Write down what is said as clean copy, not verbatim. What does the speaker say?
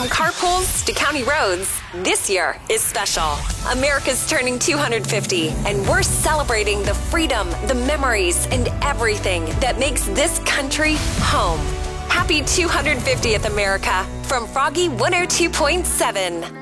carpools to county roads, this year is special. America's turning 250, and we're celebrating the freedom, the memories, and everything that makes this country home. Happy 250th, America, from Froggy 102.7.